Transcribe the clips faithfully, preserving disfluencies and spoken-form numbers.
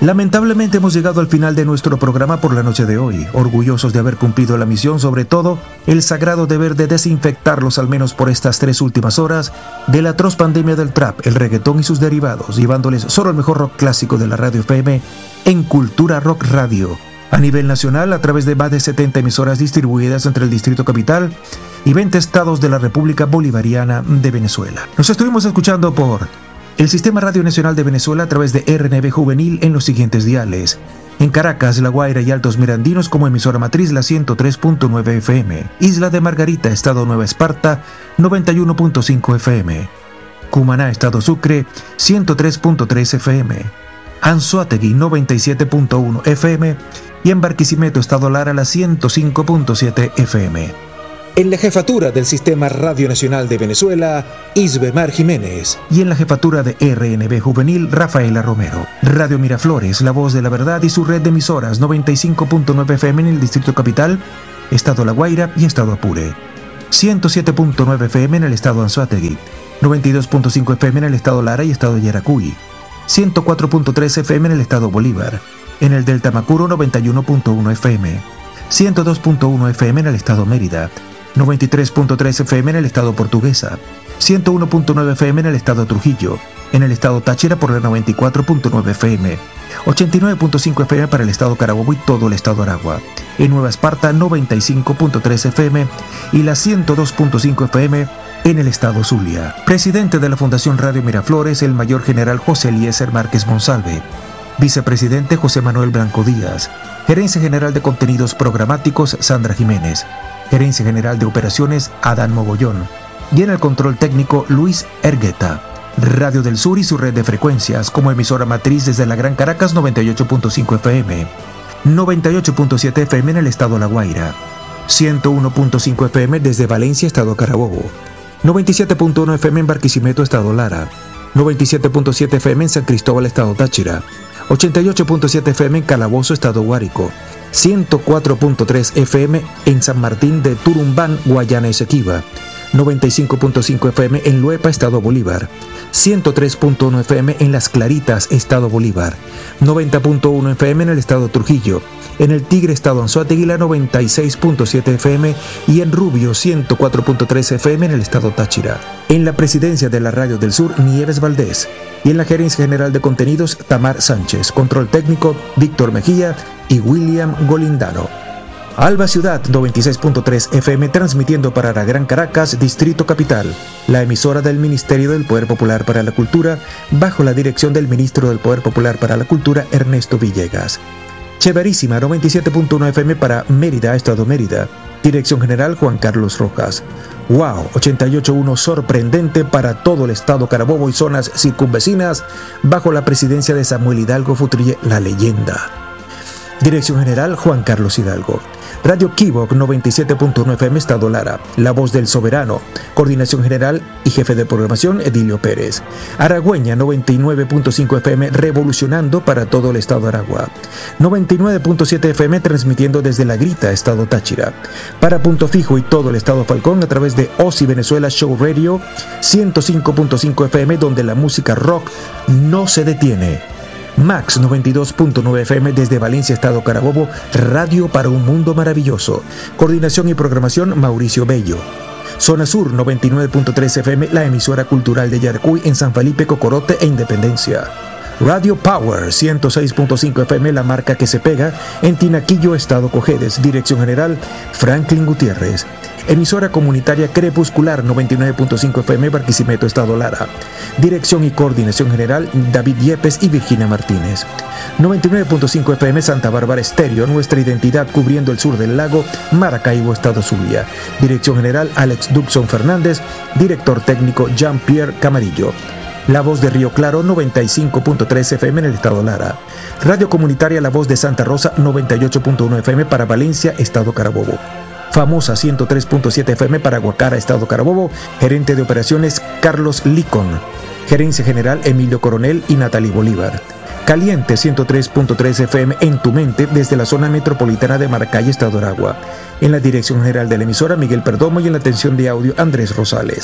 Lamentablemente hemos llegado al final de nuestro programa por la noche de hoy, orgullosos de haber cumplido la misión, sobre todo el sagrado deber de desinfectarlos al menos por estas tres últimas horas de la atroz pandemia del trap, el reggaetón y sus derivados, llevándoles solo el mejor rock clásico de la radio F M en Cultura Rock Radio. A nivel nacional, a través de más de setenta emisoras distribuidas entre el Distrito Capital y veinte estados de la República Bolivariana de Venezuela. Nos estuvimos escuchando por el Sistema Radio Nacional de Venezuela a través de R N B Juvenil en los siguientes diales. En Caracas, La Guaira y Altos Mirandinos como emisora matriz la ciento tres punto nueve F M. Isla de Margarita, Estado Nueva Esparta, noventa y uno punto cinco F M. Cumaná, Estado Sucre, ciento tres punto tres F M. Anzoátegui, noventa y siete punto uno F M. Y en Barquisimeto, Estado Lara, la ciento cinco punto siete F M. En la jefatura del Sistema Radio Nacional de Venezuela, Isbemar Jiménez. Y en la jefatura de R N B Juvenil, Rafaela Romero. Radio Miraflores, La Voz de la Verdad y su red de emisoras, noventa y cinco punto nueve F M en el Distrito Capital, Estado La Guaira y Estado Apure. ciento siete punto nueve F M en el Estado Anzoátegui. noventa y dos punto cinco F M en el Estado Lara y Estado Yaracuy. ciento cuatro punto tres F M en el Estado Bolívar. En el Delta Macuro, noventa y uno punto uno F M. ciento dos punto uno F M en el Estado Mérida. noventa y tres punto tres F M en el Estado Portuguesa, ciento uno punto nueve F M en el Estado Trujillo, en el Estado Táchira por la noventa y cuatro punto nueve F M, ochenta y nueve punto cinco F M para el Estado Carabobo y todo el Estado Aragua, en Nueva Esparta noventa y cinco punto tres F M y la ciento dos punto cinco F M en el Estado Zulia. Presidente de la Fundación Radio Miraflores, el Mayor General José Eliezer Márquez Monsalve. Vicepresidente José Manuel Blanco Díaz. Gerencia General de Contenidos Programáticos Sandra Jiménez. Gerencia General de Operaciones Adán Mogollón. Y en el control técnico Luis Ergueta. Radio del Sur y su red de frecuencias como emisora matriz desde la Gran Caracas noventa y ocho punto cinco F M, noventa y ocho punto siete F M en el Estado La Guaira, ciento uno punto cinco F M desde Valencia, Estado Carabobo, noventa y siete punto uno F M en Barquisimeto, Estado Lara, noventa y siete punto siete F M en San Cristóbal, Estado Táchira, ochenta y ocho punto siete F M en Calabozo, Estado Guárico, ciento cuatro punto tres F M en San Martín de Turumbán, Guayana Esequiba, noventa y cinco punto cinco F M en Luepa, Estado Bolívar, ciento tres punto uno F M en Las Claritas, Estado Bolívar, noventa punto uno F M en el Estado Trujillo, en el Tigre, Estado Anzoátegui, noventa y seis punto siete F M y en Rubio, ciento cuatro punto tres F M en el Estado Táchira. En la presidencia de la Radio del Sur, Nieves Valdés. Y en la gerencia general de contenidos, Tamar Sánchez. Control técnico, Víctor Mejía y William Golindano. Alba Ciudad, noventa y seis punto tres F M, transmitiendo para la Gran Caracas, Distrito Capital, la emisora del Ministerio del Poder Popular para la Cultura, bajo la dirección del Ministro del Poder Popular para la Cultura, Ernesto Villegas. Cheverísima, noventa y siete punto uno F M para Mérida, Estado Mérida, Dirección General Juan Carlos Rojas. Wow, ochenta y ocho punto uno sorprendente para todo el Estado Carabobo y zonas circunvecinas, bajo la presidencia de Samuel Hidalgo Futrille, la leyenda. Dirección General Juan Carlos Hidalgo. Radio Kibok noventa y siete punto uno F M Estado Lara, La Voz del Soberano, Coordinación General y Jefe de Programación Edilio Pérez. Aragüeña noventa y nueve punto cinco F M revolucionando para todo el Estado Aragua, noventa y nueve punto siete F M transmitiendo desde La Grita, Estado Táchira. Para Punto Fijo y todo el Estado Falcón a través de O S I Venezuela Show Radio, ciento cinco punto cinco F M donde la música rock no se detiene. Max noventa y dos punto nueve F M desde Valencia, Estado Carabobo, Radio para un Mundo Maravilloso. Coordinación y programación Mauricio Bello. Zona Sur noventa y nueve punto tres F M, la emisora cultural de Yaracuy en San Felipe, Cocorote e Independencia. Radio Power ciento seis punto cinco F M, la marca que se pega en Tinaquillo, Estado Cojedes. Dirección General Franklin Gutiérrez. Emisora comunitaria Crepuscular noventa y nueve punto cinco F M, Barquisimeto, Estado Lara. Dirección y coordinación general David Yepes y Virginia Martínez. noventa y nueve punto cinco F M Santa Bárbara Estéreo, nuestra identidad cubriendo el sur del lago, Maracaibo, Estado Zulia. Dirección general Alex Duxon Fernández. Director técnico Jean-Pierre Camarillo. La Voz de Río Claro noventa y cinco punto tres F M en el Estado Lara. Radio comunitaria La Voz de Santa Rosa noventa y ocho punto uno F M para Valencia, Estado Carabobo. Famosa ciento tres punto siete F M para Guacara, Estado Carabobo. Gerente de operaciones Carlos Licon. Gerencia general Emilio Coronel y Natalie Bolívar. Caliente ciento tres punto tres F M en tu mente desde la zona metropolitana de Maracay, Estado Aragua. En la dirección general de la emisora Miguel Perdomo y en la atención de audio Andrés Rosales.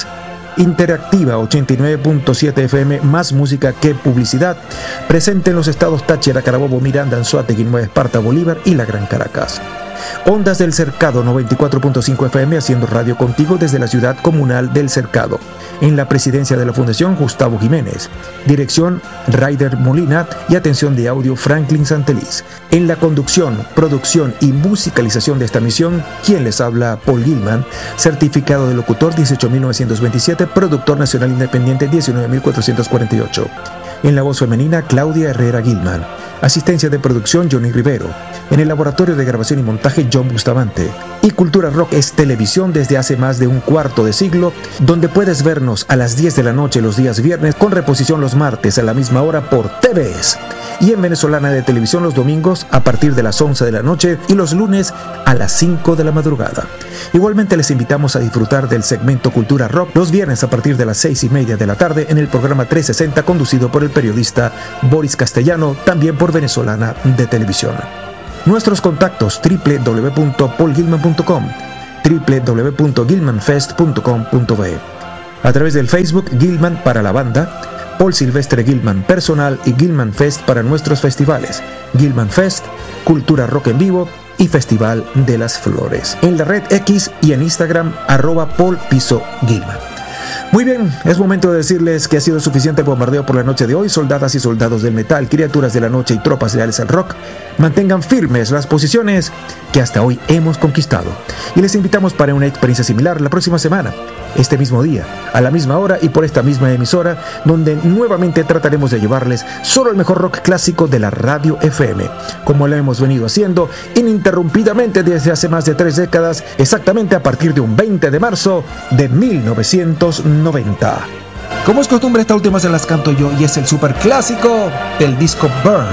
Interactiva ochenta y nueve punto siete F M, más música que publicidad, presente en los estados Táchira, Carabobo, Miranda, Anzoátegui, Nueva Esparta, Bolívar y la Gran Caracas. Ondas del Cercado noventa y cuatro punto cinco F M, haciendo radio contigo desde la ciudad comunal del Cercado. En la presidencia de la Fundación, Gustavo Jiménez. Dirección, Raider Molina, y atención de audio, Franklin Santeliz. En la conducción, producción y musicalización de esta misión, quien les habla, Paul Gilman, certificado de locutor dieciocho mil novecientos veintisiete, productor nacional independiente diecinueve mil cuatrocientos cuarenta y ocho. En la voz femenina, Claudia Herrera Gilman. Asistencia de producción, Johnny Rivero. En el laboratorio de grabación y montaje, John Bustamante. Y Cultura Rock es televisión desde hace más de un cuarto de siglo, donde puedes vernos a las diez de la noche los días viernes, con reposición los martes a la misma hora por T V S. Y en Venezolana de Televisión los domingos a partir de las once de la noche y los lunes a las cinco de la madrugada. Igualmente les invitamos a disfrutar del segmento Cultura Rock los viernes a partir de las seis y media de la tarde en el programa trescientos sesenta, conducido por el periodista Boris Castellano, también por Venezolana de Televisión. Nuestros contactos: doble u doble u doble u punto paul gilman punto com, doble u doble u doble u punto gilman fest punto com punto be. A través del Facebook, Gilman para la banda, Paul Silvestre Gilman personal y Gilman Fest para nuestros festivales: Gilman Fest, Cultura Rock en Vivo y Festival de las Flores. En la red X y en Instagram, arroba Paul Piso Gilman. Muy bien, es momento de decirles que ha sido suficiente el bombardeo por la noche de hoy. Soldadas y soldados del metal, criaturas de la noche y tropas leales al rock, mantengan firmes las posiciones que hasta hoy hemos conquistado. Y les invitamos para una experiencia similar la próxima semana, este mismo día, a la misma hora y por esta misma emisora, donde nuevamente trataremos de llevarles solo el mejor rock clásico de la radio F M, como lo hemos venido haciendo ininterrumpidamente desde hace más de tres décadas, exactamente a partir de un veinte de marzo de mil novecientos noventa. Como es costumbre, esta última se las canto yo y es el super clásico del disco Burn,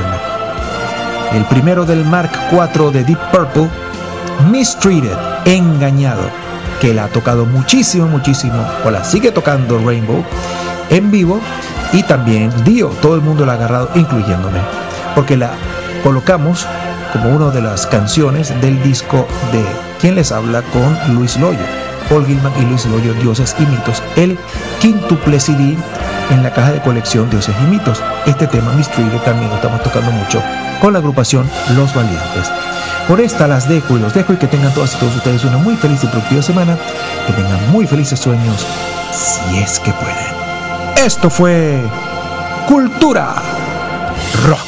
el primero del Mark cuatro de Deep Purple, Mistreated, engañado, que la ha tocado muchísimo, muchísimo, o la sigue tocando Rainbow en vivo, y también Dio, todo el mundo la ha agarrado, incluyéndome, porque la colocamos como una de las canciones del disco de Quien les habla con Luis Loyo, Paul Gilman y Luis Loyo, Dioses y Mitos, el quíntuple C D en la caja de colección Dioses y Mitos. Este tema, Mistreated, también lo estamos tocando mucho con la agrupación Los Valientes. Por esta las dejo y los dejo, y que tengan todas y todos ustedes una muy feliz y productiva semana, que tengan muy felices sueños, si es que pueden. Esto fue Cultura Rock.